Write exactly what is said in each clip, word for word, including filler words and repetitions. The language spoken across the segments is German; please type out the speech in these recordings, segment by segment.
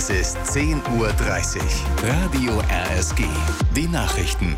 Es ist zehn Uhr dreißig. Radio R S G. Die Nachrichten.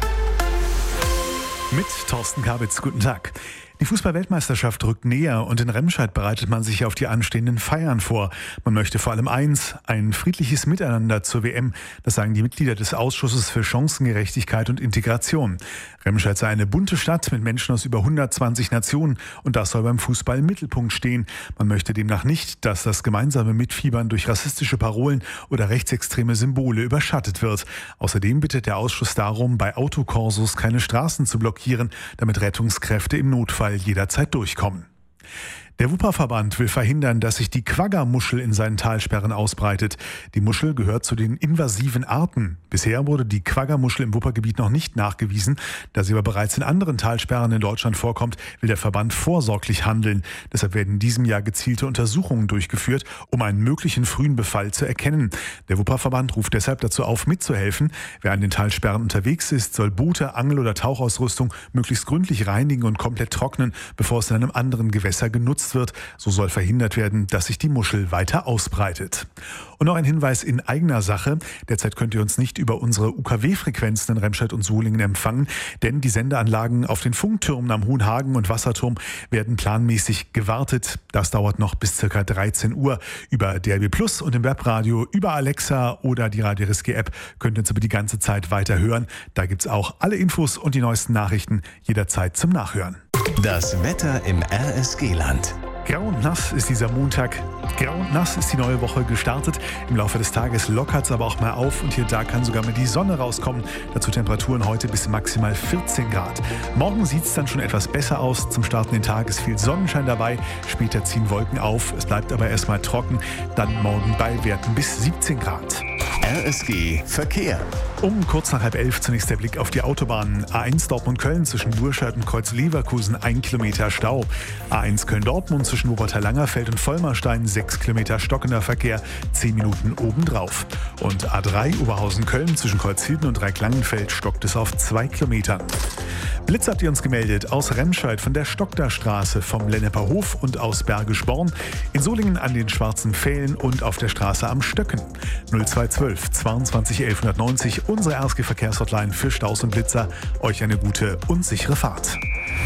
Mit Thorsten Kabitz, guten Tag. Die Fußball-Weltmeisterschaft rückt näher und in Remscheid bereitet man sich auf die anstehenden Feiern vor. Man möchte vor allem eins, ein friedliches Miteinander zur W M. Das sagen die Mitglieder des Ausschusses für Chancengerechtigkeit und Integration. Remscheid sei eine bunte Stadt mit Menschen aus über hundertzwanzig Nationen und das soll beim Fußball im Mittelpunkt stehen. Man möchte demnach nicht, dass das gemeinsame Mitfiebern durch rassistische Parolen oder rechtsextreme Symbole überschattet wird. Außerdem bittet der Ausschuss darum, bei Autokorsos keine Straßen zu blockieren, damit Rettungskräfte im Notfall jederzeit durchkommen. Der Wupperverband will verhindern, dass sich die Quagga-Muschel in seinen Talsperren ausbreitet. Die Muschel gehört zu den invasiven Arten. Bisher wurde die Quagga-Muschel im Wuppergebiet noch nicht nachgewiesen. Da sie aber bereits in anderen Talsperren in Deutschland vorkommt, will der Verband vorsorglich handeln. Deshalb werden in diesem Jahr gezielte Untersuchungen durchgeführt, um einen möglichen frühen Befall zu erkennen. Der Wupperverband ruft deshalb dazu auf, mitzuhelfen. Wer an den Talsperren unterwegs ist, soll Boote, Angel- oder Tauchausrüstung möglichst gründlich reinigen und komplett trocknen, bevor es in einem anderen Gewässer genutzt wird. So soll verhindert werden, dass sich die Muschel weiter ausbreitet. Und noch ein Hinweis in eigener Sache. Derzeit könnt ihr uns nicht über unsere U K W-Frequenzen in Remscheid und Solingen empfangen, denn die Sendeanlagen auf den Funktürmen am Hohenhagen und Wasserturm werden planmäßig gewartet. Das dauert noch bis ca. dreizehn Uhr. Über D A B Plus und im Webradio, über Alexa oder die Radio R S G App könnt ihr uns aber die ganze Zeit weiter hören. Da gibt's auch alle Infos und die neuesten Nachrichten jederzeit zum Nachhören. Das Wetter im R S G-Land. Grau und nass ist dieser Montag. Grau und nass ist die neue Woche gestartet. Im Laufe des Tages lockert es aber auch mal auf und hier da kann sogar mal die Sonne rauskommen. Dazu Temperaturen heute bis maximal vierzehn Grad. Morgen sieht es dann schon etwas besser aus. Zum Starten den Tag ist viel Sonnenschein dabei. Später ziehen Wolken auf. Es bleibt aber erstmal trocken. Dann morgen bei Werten bis siebzehn Grad. R S G Verkehr. Um kurz nach halb elf zunächst der Blick auf die Autobahnen. A eins Dortmund-Köln zwischen Burscheid und Kreuz-Leverkusen ein Kilometer Stau. A eins Köln-Dortmund zwischen Wuppertal-Langerfeld und Vollmerstein sechs Kilometer stockender Verkehr, zehn Minuten obendrauf. Und A drei Oberhausen-Köln zwischen Kreuzhilden und Dreiecklangenfeld stockt es auf zwei Kilometern. Blitz habt ihr uns gemeldet aus Remscheid von der Stockdarstraße, vom Lenneper Hof und aus Bergisch Born, in Solingen an den Schwarzen Pfählen und auf der Straße am Stöcken. null zwei zwölf zweiundzwanzig elfhundertneunzig, unsere R S G-Verkehrshotline für Staus und Blitzer. Euch eine gute und sichere Fahrt.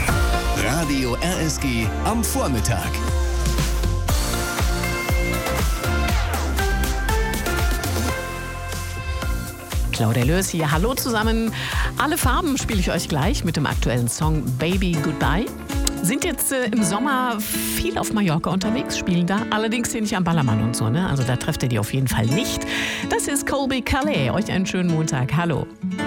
Radio R S G am Vormittag. Claudia Lös hier. Hallo zusammen. Alle Farben spiele ich euch gleich mit dem aktuellen Song Baby Goodbye. Sind jetzt äh, im Sommer viel auf Mallorca unterwegs, spielen da. Allerdings hier nicht am Ballermann und so, ne? Also da trefft ihr die auf jeden Fall nicht. Das ist Colby Calais. Euch einen schönen Montag. Hallo.